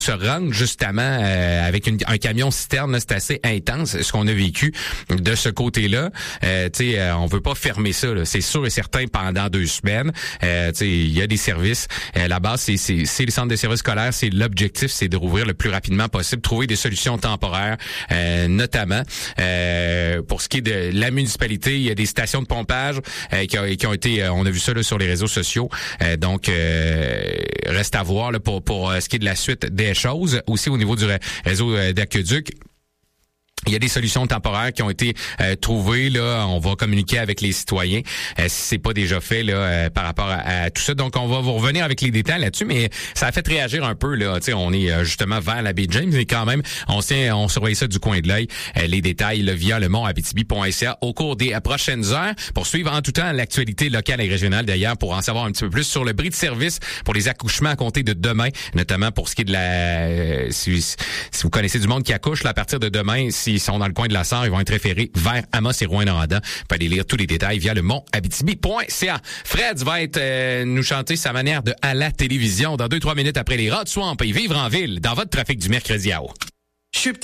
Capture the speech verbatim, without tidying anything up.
se rendre justement euh, avec une, un camion citerne, là, c'est assez intense ce qu'on a vécu de ce côté-là. Euh, tu sais, euh, on veut pas fermer ça, là. C'est sûr et certain pendant deux semaines. Euh, tu sais, il y a des services. Euh, la base, c'est, c'est, c'est les centres de services scolaires. C'est l'objectif, c'est de rouvrir le plus rapidement possible, trouver des solutions temporaires, euh, notamment euh, pour ce qui est de la municipalité. Il y a des stations de pompage euh, qui, a, qui ont été, euh, on a vu ça là, sur les réseaux sociaux. Euh, donc, euh, reste à voir là, pour pour euh, ce qui est de la suite des choses. Aussi au niveau du réseau d'aqueduc, il y a des solutions temporaires qui ont été euh, trouvées. Là, on va communiquer avec les citoyens euh, si c'est pas déjà fait là euh, par rapport à, à tout ça. Donc, on va vous revenir avec les détails là-dessus, mais ça a fait réagir un peu là. Tu sais, on est euh, justement vers la baie James, mais quand même, on tient, on surveille ça du coin de l'œil. Euh, les détails là, via le mont abitibi point c a au cours des prochaines heures pour suivre en tout temps l'actualité locale et régionale. D'ailleurs, pour en savoir un petit peu plus sur le bris de service pour les accouchements à compter de demain, notamment pour ce qui est de la, euh, si, si vous connaissez du monde qui accouche là, à partir de demain, si Ils sont dans le coin de la Sarre, ils vont être référés vers Amos et Rouyn-Noranda. Vous pouvez aller lire tous les détails via le mont abitibi point c a. Fred va être euh, nous chanter sa manière de à la télévision dans deux trois minutes après les Rod Swamp et Vivre en ville dans votre trafic du mercredi à eau.